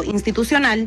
institucional.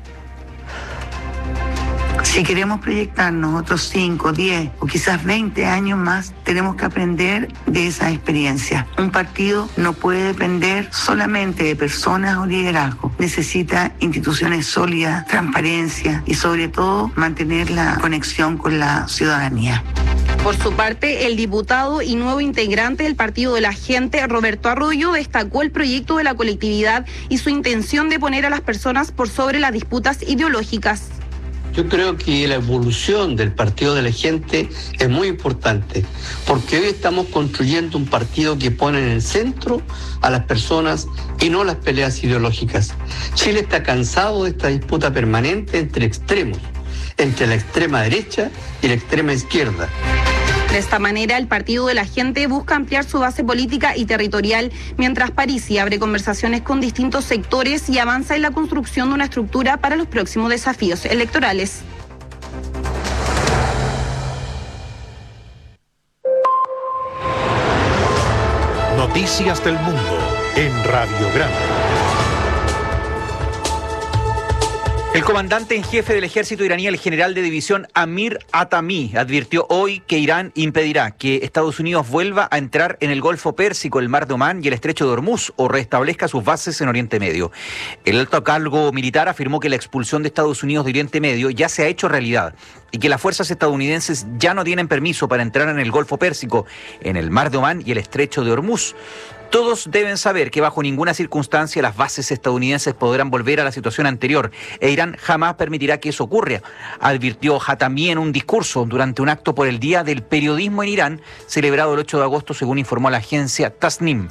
Si queremos proyectarnos otros 5, 10 o quizás 20 años más, tenemos que aprender de esa experiencia. Un partido no puede depender solamente de personas o liderazgo. Necesita instituciones sólidas, transparencia y sobre todo mantener la conexión con la ciudadanía. Por su parte, el diputado y nuevo integrante del Partido de la Gente, Roberto Arroyo, destacó el proyecto de la colectividad y su intención de poner a las personas por sobre las disputas ideológicas. Yo creo que la evolución del Partido de la Gente es muy importante, porque hoy estamos construyendo un partido que pone en el centro a las personas y no las peleas ideológicas. Chile está cansado de esta disputa permanente entre extremos, entre la extrema derecha y la extrema izquierda. De esta manera, el Partido de la Gente busca ampliar su base política y territorial, mientras Parisi abre conversaciones con distintos sectores y avanza en la construcción de una estructura para los próximos desafíos electorales. Noticias del Mundo en Radiograma. El comandante en jefe del ejército iraní, el general de división Amir Hatami, advirtió hoy que Irán impedirá que Estados Unidos vuelva a entrar en el Golfo Pérsico, el Mar de Omán y el Estrecho de Hormuz o restablezca sus bases en Oriente Medio. El alto cargo militar afirmó que la expulsión de Estados Unidos de Oriente Medio ya se ha hecho realidad y que las fuerzas estadounidenses ya no tienen permiso para entrar en el Golfo Pérsico, en el Mar de Omán y el Estrecho de Hormuz. Todos deben saber que bajo ninguna circunstancia las bases estadounidenses podrán volver a la situación anterior e Irán jamás permitirá que eso ocurra, advirtió Hatami en un discurso durante un acto por el Día del Periodismo en Irán, celebrado el 8 de agosto, según informó la agencia Tasnim.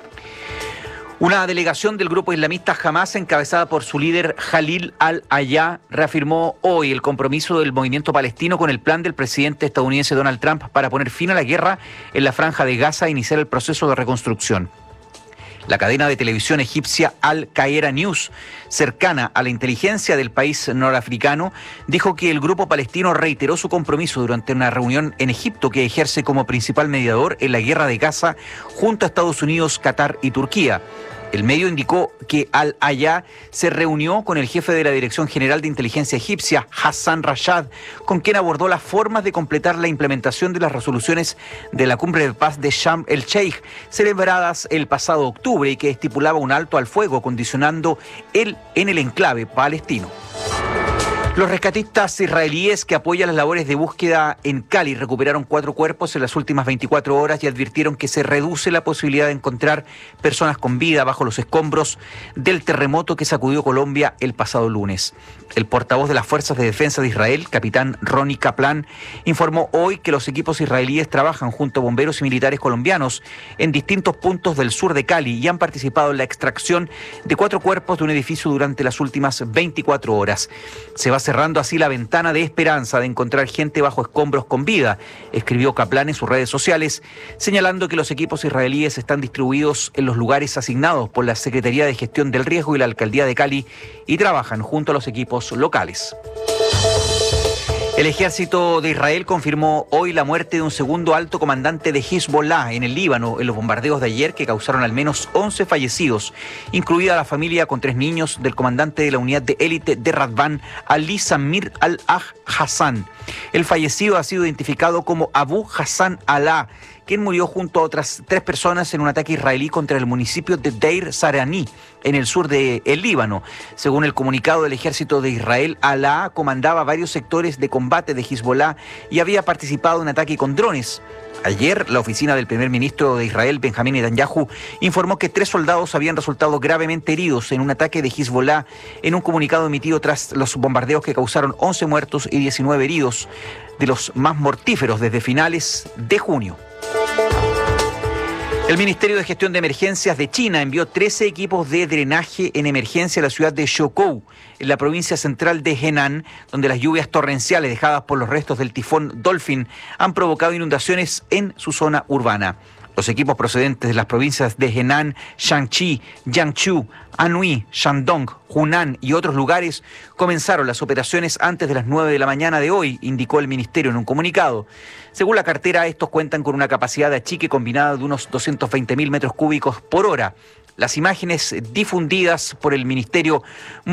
Una delegación del grupo islamista Hamas, encabezada por su líder Khalil al-Hayya, reafirmó hoy el compromiso del movimiento palestino con el plan del presidente estadounidense Donald Trump para poner fin a la guerra en la franja de Gaza e iniciar el proceso de reconstrucción. La cadena de televisión egipcia Al Qaeda News, cercana a la inteligencia del país norafricano, dijo que el grupo palestino reiteró su compromiso durante una reunión en Egipto que ejerce como principal mediador en la guerra de Gaza junto a Estados Unidos, Qatar y Turquía. El medio indicó que Al-Hayya se reunió con el jefe de la Dirección General de Inteligencia egipcia, Hassan Rashad, con quien abordó las formas de completar la implementación de las resoluciones de la Cumbre de Paz de Sharm el-Sheikh, celebradas el pasado octubre y que estipulaba un alto al fuego condicionando en el enclave palestino. Los rescatistas israelíes que apoyan las labores de búsqueda en Cali recuperaron 4 cuerpos en las últimas 24 horas y advirtieron que se reduce la posibilidad de encontrar personas con vida bajo los escombros del terremoto que sacudió Colombia el pasado lunes. El portavoz de las Fuerzas de Defensa de Israel, capitán Ronnie Kaplan, informó hoy que los equipos israelíes trabajan junto a bomberos y militares colombianos en distintos puntos del sur de Cali y han participado en la extracción de 4 cuerpos de un edificio durante las últimas 24 horas. Se va cerrando así la ventana de esperanza de encontrar gente bajo escombros con vida, escribió Kaplan en sus redes sociales, señalando que los equipos israelíes están distribuidos en los lugares asignados por la Secretaría de Gestión del Riesgo y la Alcaldía de Cali y trabajan junto a los equipos locales. El ejército de Israel confirmó hoy la muerte de un segundo alto comandante de Hezbollah en el Líbano en los bombardeos de ayer que causaron al menos 11 fallecidos, incluida la familia con 3 niños del comandante de la unidad de élite de Radvan, Ali Samir al-Hassan. El fallecido ha sido identificado como Abu Hassan Alaa, quien murió junto a otras 3 personas en un ataque israelí contra el municipio de Deir Sarani, en el sur del Líbano. Según el comunicado del ejército de Israel, Alaa comandaba varios sectores de combate de Hezbollah y había participado en un ataque con drones. Ayer, la oficina del primer ministro de Israel, Benjamín Netanyahu, informó que 3 soldados habían resultado gravemente heridos en un ataque de Hezbollah en un comunicado emitido tras los bombardeos que causaron 11 muertos y 19 heridos, de los más mortíferos desde finales de junio. El Ministerio de Gestión de Emergencias de China envió 13 equipos de drenaje en emergencia a la ciudad de Zhoukou, en la provincia central de Henan, donde las lluvias torrenciales dejadas por los restos del tifón Dolphin han provocado inundaciones en su zona urbana. Los equipos procedentes de las provincias de Henan, Shanxi, Jiangsu, Anhui, Shandong, Hunan y otros lugares comenzaron las operaciones antes de las 9 de la mañana de hoy, indicó el ministerio en un comunicado. Según la cartera, estos cuentan con una capacidad de achique combinada de unos 220.000 metros cúbicos por hora. Las imágenes difundidas por el ministerio